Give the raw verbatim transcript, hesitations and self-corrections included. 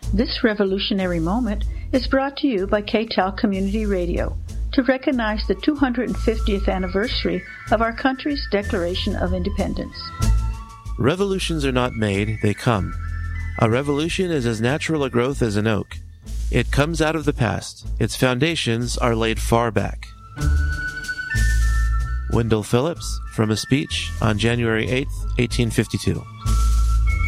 This revolutionary moment is brought to you by K T E L Community Radio to recognize the two hundred fiftieth anniversary of our country's Declaration of Independence. Revolutions are not made, they come. A revolution is as natural a growth as an oak. It comes out of the past. Its foundations are laid far back. Wendell Phillips, from a speech on January eighth, eighteen fifty-two.